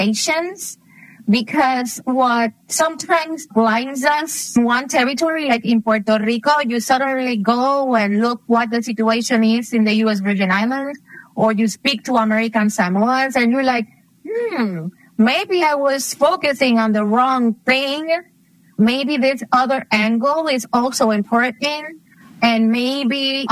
patience, because what sometimes blinds us in one territory, like in Puerto Rico, you suddenly go and look what the situation is in the U.S. Virgin Islands, or you speak to American Samoans and you're like, maybe I was focusing on the wrong thing. Maybe this other angle is also important. And maybe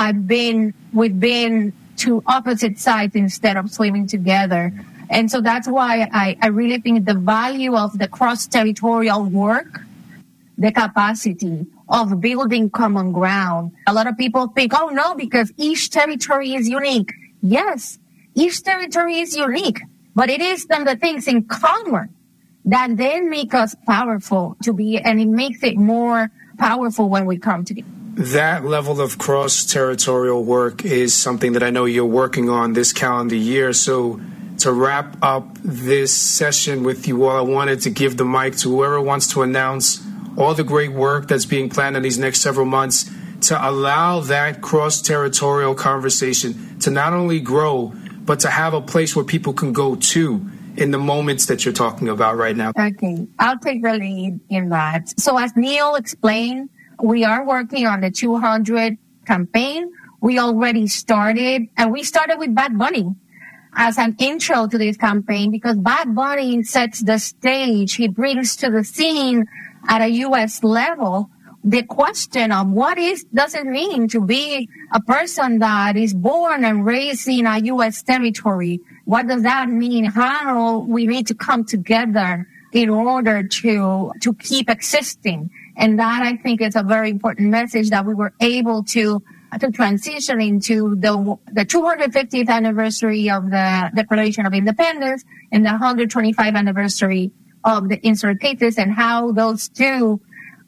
we've been to opposite sides instead of swimming together. And so that's why I really think the value of the cross-territorial work, the capacity of building common ground. A lot of people think, oh no, because each territory is unique. Yes, each territory is unique, but it is the things in common that then make us powerful and it makes it more powerful when we come together. That level of cross-territorial work is something that I know you're working on this calendar year. So to wrap up this session with you all, I wanted to give the mic to whoever wants to announce all the great work that's being planned in these next several months to allow that cross-territorial conversation to not only grow, but to have a place where people can go to in the moments that you're talking about right now. Okay, I'll take the lead in that. So as Neil explained, we are working on the 200 campaign. We already started, and we started with Bad Bunny as an intro to this campaign, because Bad Bunny sets the stage. He brings to the scene at a U.S. level the question of does it mean to be a person that is born and raised in a U.S. territory? What does that mean? How we need to come together in order to keep existing. And that, I think, is a very important message that we were able to transition into the 250th anniversary of the Declaration of Independence and the 125th anniversary of the Insurrectists, and how those two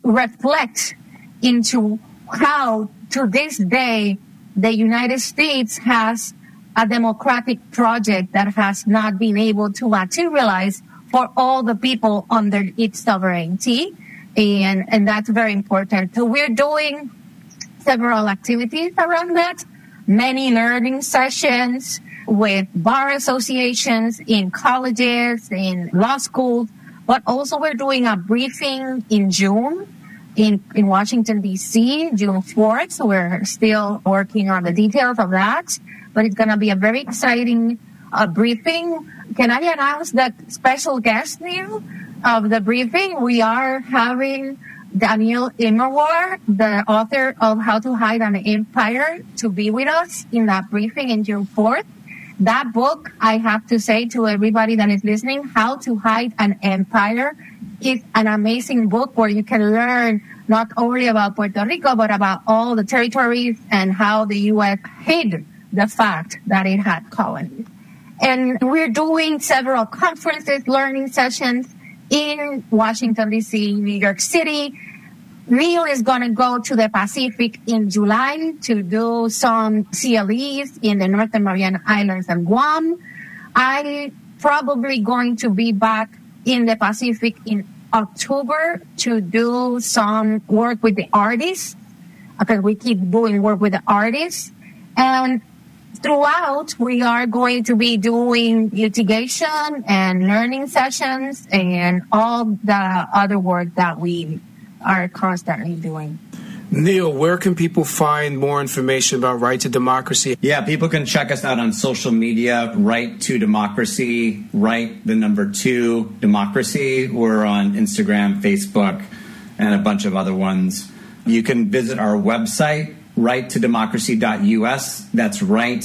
reflect into how, to this day, the United States has a democratic project that has not been able to materialize for all the people under its sovereignty. And that's very important. So we're doing several activities around that, many learning sessions with bar associations in colleges, in law schools, but also we're doing a briefing in June in Washington, D.C., June 4th. So we're still working on the details of that, but it's going to be a very exciting briefing. Can I announce that special guest, Neil, of the briefing? We are having Daniel Immerwahr, the author of How to Hide an Empire, to be with us in that briefing in June 4th. That book, I have to say to everybody that is listening, How to Hide an Empire, is an amazing book where you can learn not only about Puerto Rico, but about all the territories and how the U.S. hid the fact that it had colonies. And we're doing several conferences, learning sessions in Washington, D.C., New York City. Neil is going to go to the Pacific in July to do some CLEs in the Northern Mariana Islands and Guam. I'm probably going to be back in the Pacific in October to do some work with the artists, because we keep doing work with the artists. And throughout, we are going to be doing litigation and learning sessions and all the other work that we are constantly doing. Neil, where can people find more information about Right to Democracy? Yeah, people can check us out on social media, Right to Democracy, Right, the number 2, Democracy. We're on Instagram, Facebook, and a bunch of other ones. You can visit our website, righttodemocracy.us. That's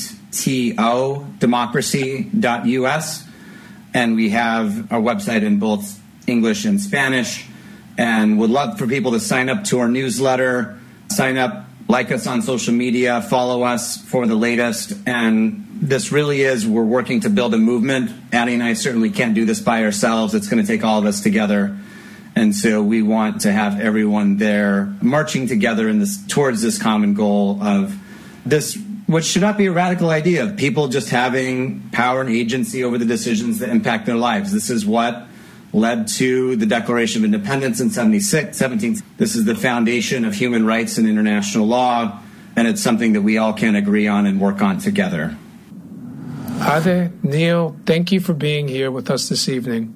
righttodemocracy.us. And we have our website in both English and Spanish. And would love for people to sign up to our newsletter, sign up, like us on social media, follow us for the latest. And this really is, we're working to build a movement. Addie and I certainly can't do this by ourselves. It's going to take all of us together. And so we want to have everyone there marching together in this, towards this common goal of this, what should not be a radical idea of people just having power and agency over the decisions that impact their lives. This is what led to the Declaration of Independence in 17. This is the foundation of human rights and international law, and it's something that we all can agree on and work on together. Ade, Neil, thank you for being here with us this evening.